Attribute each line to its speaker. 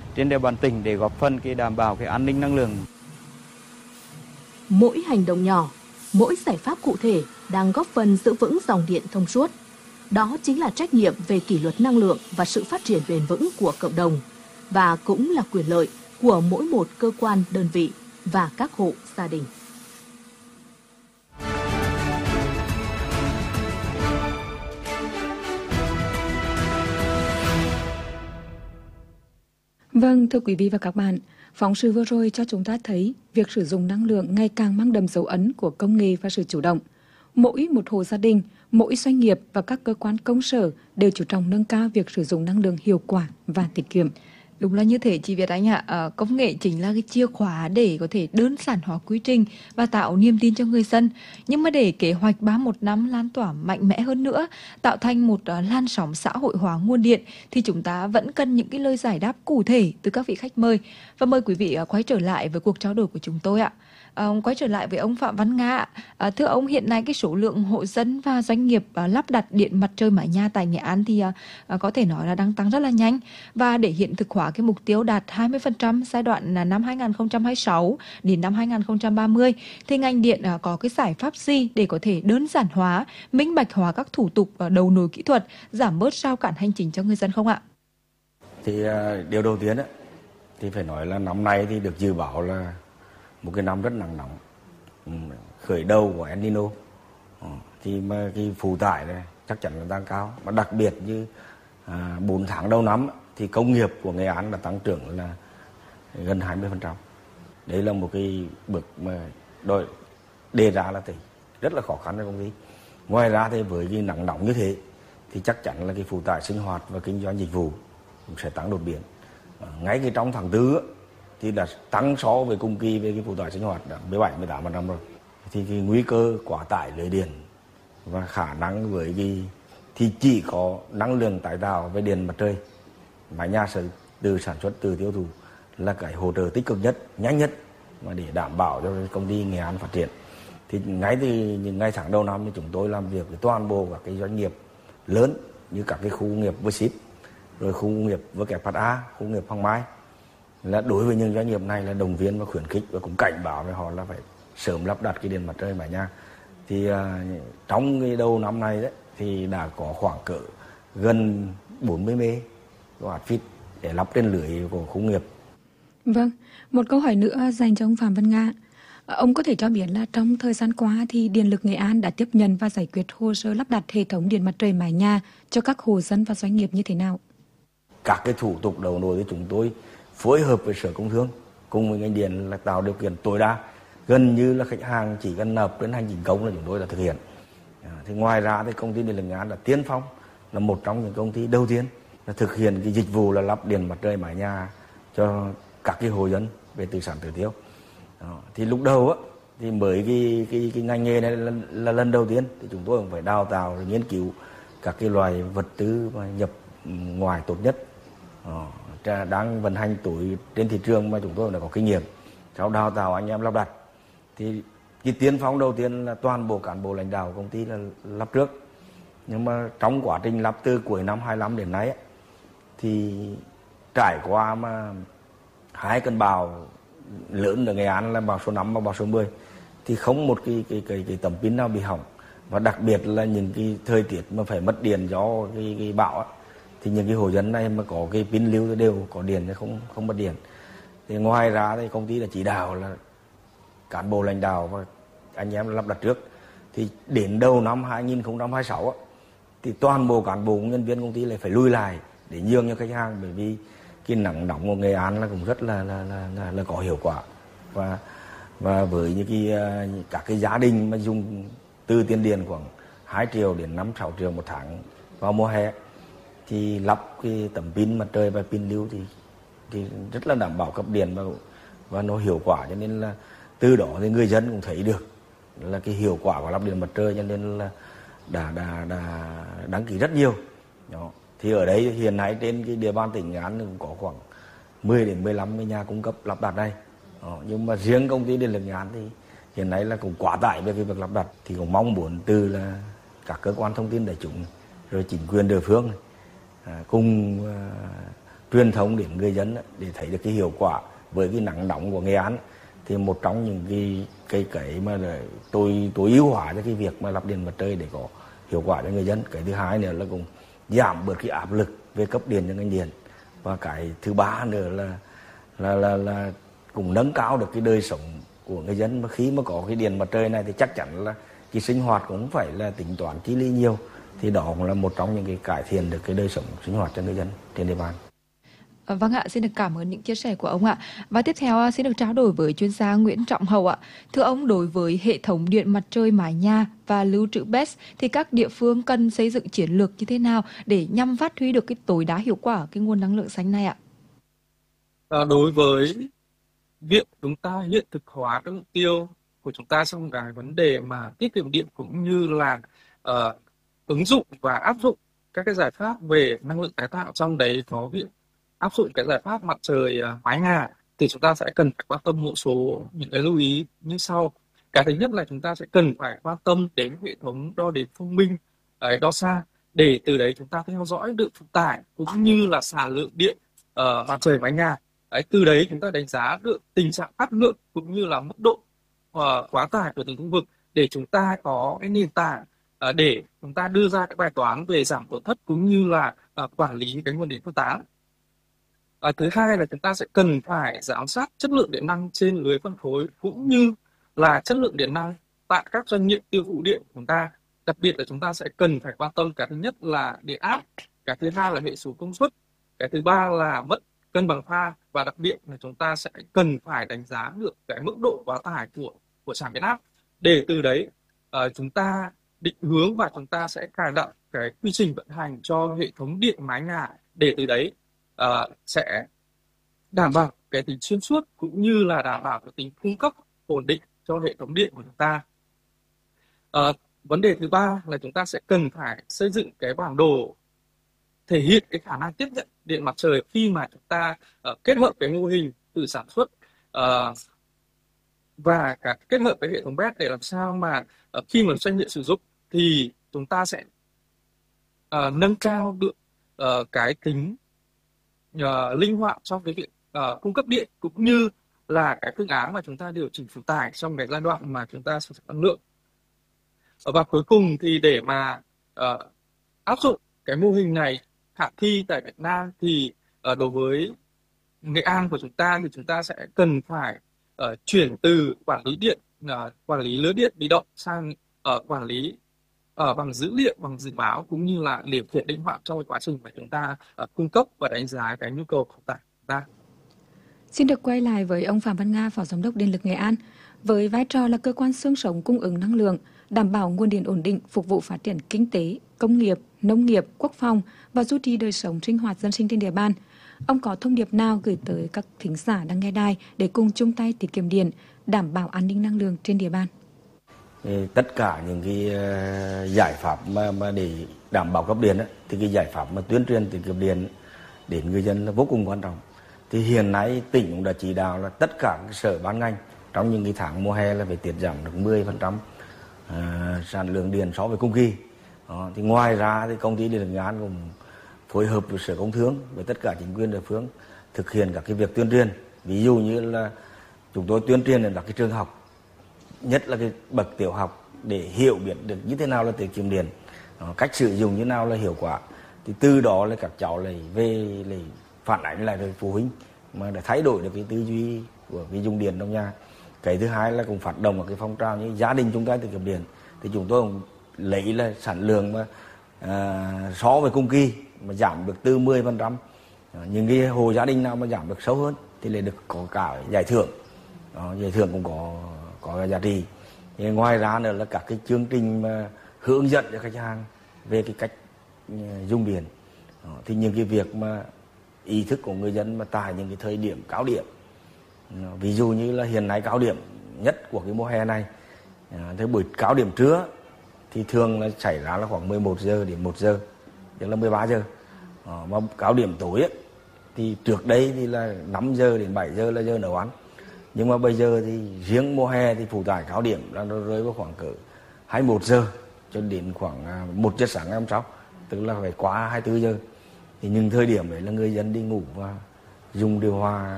Speaker 1: trên địa bàn tỉnh để góp phần đảm bảo an ninh năng lượng.
Speaker 2: Mỗi hành động nhỏ, mỗi giải pháp cụ thể đang góp phần giữ vững dòng điện thông suốt. Đó chính là trách nhiệm về kỷ luật năng lượng và sự phát triển bền vững của cộng đồng, và cũng là quyền lợi của mỗi một cơ quan, đơn vị và các hộ gia đình.
Speaker 3: Vâng, thưa quý vị và các bạn, phóng sự vừa rồi cho chúng ta thấy việc sử dụng năng lượng ngày càng mang đậm dấu ấn của công nghệ và sự chủ động. Mỗi một hộ gia đình, mỗi doanh nghiệp và các cơ quan công sở đều chú trọng nâng cao việc sử dụng năng lượng hiệu quả và tiết kiệm.
Speaker 4: Đúng là như thế chị Việt Anh ạ. Công nghệ chính là cái chìa khóa để có thể đơn giản hóa quy trình và tạo niềm tin cho người dân. Nhưng mà để kế hoạch 315 lan tỏa mạnh mẽ hơn nữa, tạo thành một làn sóng xã hội hóa nguồn điện, thì chúng ta vẫn cần những cái lời giải đáp cụ thể từ các vị khách mời. Và mời quý vị quay trở lại với cuộc trao đổi của chúng tôi ạ. Quay trở lại với ông Phạm Văn Nga. Thưa ông, hiện nay cái số lượng hộ dân và doanh nghiệp lắp đặt điện mặt trời mái nhà tại Nghệ An thì có thể nói là đang tăng rất là nhanh. Và để hiện thực hóa cái mục tiêu đạt 20% giai đoạn năm 2026 đến năm 2030 thì ngành điện có cái giải pháp gì để có thể đơn giản hóa, minh bạch hóa các thủ tục đầu nối kỹ thuật, giảm bớt rào cản hành chính cho người dân không ạ?
Speaker 5: Thì điều đầu tiên thì phải nói là năm nay thì được dự báo là một cái năm rất nắng nóng, khởi đầu của El Nino, thì mà cái phụ tải này chắc chắn là tăng cao, mà đặc biệt như 4 tháng đầu năm thì công nghiệp của Nghệ An đã tăng trưởng là gần 20%. Đấy là một cái bước mà đội đề ra là rất là khó khăn cho công ty. Ngoài ra thì với cái nắng nóng như thế thì chắc chắn là cái phụ tải sinh hoạt và kinh doanh dịch vụ cũng sẽ tăng đột biến. Ngay cái trong tháng 4 thì đã tăng so với cùng kỳ về cái phụ tải sinh hoạt đã 17-18% rồi. Thì cái nguy cơ quá tải lưới điện và khả năng với cái thì chỉ có năng lượng tái tạo về điện mặt trời mái nhà từ sản xuất từ tiêu thụ là cái hỗ trợ tích cực nhất, nhanh nhất mà để đảm bảo cho công ty Nghệ An phát triển. Thì ngay từ những ngày tháng đầu năm thì chúng tôi làm việc với toàn bộ các cái doanh nghiệp lớn như các cái khu công nghiệp V-Ship, rồi khu công nghiệp VKFA, khu công nghiệp Hoàng Mai, là đối với những doanh nghiệp này là động viên và khuyến khích và cũng cảnh báo với họ là phải sớm lắp đặt cái điện mặt trời mái nhà. Thì trong cái đầu năm nay đấy thì đã có khoảng cỡ gần 40 MW để lắp trên lưới của khu nghiệp.
Speaker 3: Vâng, một câu hỏi nữa dành cho ông Phạm Văn Nga. Ông có thể cho biết là trong thời gian qua thì Điện lực Nghệ An đã tiếp nhận và giải quyết hồ sơ lắp đặt hệ thống điện mặt trời mái nhà cho các hộ dân và doanh nghiệp như thế nào?
Speaker 5: Các cái thủ tục đầu nối thì chúng tôi phối hợp với Sở Công Thương cùng với ngành điện là tạo điều kiện tối đa, gần như là khách hàng chỉ cần nộp đến hành chính công là chúng tôi đã thực hiện. Thì ngoài ra thì công ty Điện lực Nghệ An đã tiên phong là một trong những công ty đầu tiên là thực hiện cái dịch vụ là lắp điện mặt trời mái nhà cho các cái hộ dân về từ sản tự tiêu. Thì lúc đầu thì mới cái ngành nghề này là lần đầu tiên thì chúng tôi cũng phải đào tạo rồi nghiên cứu các cái loại vật tư mà nhập ngoài tốt nhất đang vận hành tuổi trên thị trường mà chúng tôi đã có kinh nghiệm, sau đào tạo anh em lắp đặt. Thì cái tiên phong đầu tiên là toàn bộ cán bộ lãnh đạo công ty là lắp trước, nhưng mà trong quá trình lắp từ cuối năm 25 đến nay thì trải qua mà 2 cơn bão lớn ở Nghệ An là bão số 5 và bão số 10 thì không một cái tấm pin nào bị hỏng, và đặc biệt là những cái thời tiết mà phải mất điện do cái bão thì những cái hộ dân này mà có cái pin lưu đều có điện chứ không mất điện. Thì ngoài ra thì công ty đã chỉ đạo là cán bộ lãnh đạo và anh em lắp đặt trước, thì đến đầu năm 2026 thì toàn bộ cán bộ nhân viên công ty lại phải lui lại để nhường cho khách hàng, bởi vì cái nắng nóng của Nghệ An là cũng rất là có hiệu quả. Và với những các cái gia đình mà dùng từ tiền điện khoảng 2 triệu đến 5-6 triệu một tháng vào mùa hè thì lắp cái tấm pin mặt trời và pin lưu thì rất là đảm bảo cấp điện và nó hiệu quả, cho nên là từ đó thì người dân cũng thấy được là cái hiệu quả của lắp điện mặt trời, cho nên là đã đăng ký rất nhiều. Đó. Thì ở đây hiện nay trên cái địa bàn tỉnh Nghệ An cũng có khoảng 10 đến 15 cái nhà cung cấp lắp đặt đây. Đó. Nhưng mà riêng công ty Điện lực Nghệ An thì hiện nay là cũng quá tải về cái việc lắp đặt, thì cũng mong muốn từ là các cơ quan thông tin đại chúng rồi chính quyền địa phương cùng truyền thống đến người dân để thấy được cái hiệu quả với cái nắng nóng của Nghệ An. Thì một trong những cái mà tối ưu hóa cho cái việc mà lắp điện mặt trời để có hiệu quả cho người dân. Cái thứ hai nữa là cũng giảm bớt cái áp lực về cấp điện cho ngành điện, và cái thứ ba nữa là cũng nâng cao được cái đời sống của người dân. Mà khi mà có cái điện mặt trời này thì chắc chắn là cái sinh hoạt cũng phải là tính toán chi lý nhiều, thì đó cũng là một trong những cái cải thiện được cái đời sống sinh hoạt cho người dân trên địa bàn.
Speaker 4: Vâng ạ, xin được cảm ơn những chia sẻ của ông ạ. Và tiếp theo xin được trao đổi với chuyên gia Nguyễn Trọng Hậu ạ. Thưa ông, đối với hệ thống điện mặt trời mái nhà và lưu trữ BESS thì các địa phương cần xây dựng chiến lược như thế nào để nhằm phát huy được cái tối đa hiệu quả cái nguồn năng lượng xanh này ạ?
Speaker 6: Đối với việc chúng ta hiện thực hóa các mục tiêu của chúng ta trong cái vấn đề mà tiết kiệm điện cũng như là ứng dụng và áp dụng các cái giải pháp về năng lượng tái tạo, trong đấy có việc áp dụng cái giải pháp mặt trời mái nhà, thì chúng ta sẽ cần phải quan tâm một số những cái lưu ý như sau. Cái thứ nhất là chúng ta sẽ cần phải quan tâm đến hệ thống đo đếm thông minh, đo xa, để từ đấy chúng ta theo dõi được phụ tải cũng như là sản lượng điện mặt trời mái nhà. Đấy, từ đấy chúng ta đánh giá được tình trạng phát lượng cũng như là mức độ quá tải của từng khu vực, để chúng ta có cái nền tảng để chúng ta đưa ra các bài toán về giảm tổn thất cũng như là quản lý cái nguồn điện phân tán. Thứ hai là chúng ta sẽ cần phải giám sát chất lượng điện năng trên lưới phân phối cũng như là chất lượng điện năng tại các doanh nghiệp tiêu thụ điện của chúng ta. Đặc biệt là chúng ta sẽ cần phải quan tâm cái thứ nhất là điện áp, cái thứ hai là hệ số công suất, cái thứ ba là mất cân bằng pha, và đặc biệt là chúng ta sẽ cần phải đánh giá được cái mức độ quá tải của trạm biến áp, để từ đấy chúng ta định hướng và chúng ta sẽ cài đặt cái quy trình vận hành cho hệ thống điện mái nhà, để từ đấy sẽ đảm bảo cái tính xuyên suốt cũng như là đảm bảo cái tính cung cấp ổn định cho hệ thống điện của chúng ta. Vấn đề thứ ba là chúng ta sẽ cần phải xây dựng cái bản đồ thể hiện cái khả năng tiếp nhận điện mặt trời khi mà chúng ta kết hợp cái mô hình từ sản xuất và cả kết hợp với hệ thống BESS, để làm sao mà khi mà doanh nghiệp sử dụng thì chúng ta sẽ nâng cao được cái tính linh hoạt trong cái việc cung cấp điện cũng như là cái phương án mà chúng ta điều chỉnh phụ tải trong cái giai đoạn mà chúng ta sử dụng năng lượng. Và cuối cùng thì để mà áp dụng cái mô hình này khả thi tại Việt Nam thì đối với Nghệ An của chúng ta thì chúng ta sẽ cần phải chuyển từ quản lý điện, quản lý lưới điện bị động sang quản lý bằng dữ liệu, bằng dự báo cũng như là điều khiển linh hoạt trong cái quá trình mà chúng ta cung cấp và đánh giá cái nhu cầu phụ tải của chúng ta.
Speaker 3: Xin được quay lại với ông Phạm Văn Nga, Phó Giám đốc Điện lực Nghệ An. Với vai trò là cơ quan xương sống cung ứng năng lượng, đảm bảo nguồn điện ổn định, phục vụ phát triển kinh tế, công nghiệp, nông nghiệp, quốc phòng và duy trì đời sống sinh hoạt dân sinh trên địa bàn, ông có thông điệp nào gửi tới các thính giả đang nghe đài để cùng chung tay tiết kiệm điện, đảm bảo an ninh năng lượng trên địa bàn?
Speaker 5: Tất cả những cái giải pháp mà để đảm bảo cấp điện thì cái giải pháp mà tuyên truyền tiết kiệm điện đến người dân là vô cùng quan trọng. Thì hiện nay tỉnh cũng đã chỉ đạo là tất cả các sở ban ngành trong những cái tháng mùa hè là phải tiết giảm được 10% sản lượng điện so với cùng kỳ. Thì ngoài ra thì công ty điện lực Nghệ An cũng phối hợp với Sở Công Thương với tất cả chính quyền địa phương thực hiện các cái việc tuyên truyền. Ví dụ như là chúng tôi tuyên truyền ở các cái trường học, nhất là cái bậc tiểu học, để hiểu biết được như thế nào là tiết kiệm điện, cách sử dụng như nào là hiệu quả. Thì từ đó là các cháu lại về lại phản ánh lại với phụ huynh mà để thay đổi được cái tư duy của cái dùng điện trong nhà. Cái thứ hai là cũng phát động một cái phong trào như gia đình chúng ta tiết kiệm điện, thì chúng tôi cũng lấy là sản lượng mà so với cùng kỳ mà giảm được từ 10%. Những cái hộ gia đình nào mà giảm được sâu hơn thì lại được có cả giải thưởng. Giải thưởng cũng có giá trị. Thì ngoài ra nữa là các cái chương trình mà hướng dẫn cho khách hàng về cái cách dùng điện. Thì những cái việc mà ý thức của người dân mà tại những cái thời điểm cao điểm, ví dụ như là hiện nay cao điểm nhất của cái mùa hè này, thế buổi cao điểm trưa thì thường là xảy ra là khoảng 11 giờ đến 1 giờ, tức là 13 giờ. Mà cao điểm tối ấy, thì trước đây thì là 5 giờ đến 7 giờ là giờ nấu ăn. Nhưng mà bây giờ thì riêng mùa hè thì phụ tải cao điểm là nó rơi vào khoảng cỡ 21 giờ cho đến khoảng 1 giờ sáng ngày hôm sau, tức là phải quá 24 giờ. Thì những thời điểm đấy là người dân đi ngủ và dùng điều hòa